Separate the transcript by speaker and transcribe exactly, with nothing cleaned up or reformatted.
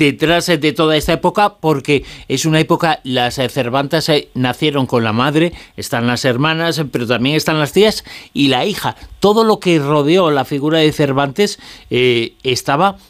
Speaker 1: detrás de toda esta época, porque es una época, las Cervantes nacieron con la madre, están las hermanas, pero también están las tías y la hija. Todo lo que rodeó la figura de Cervantes eh, estaba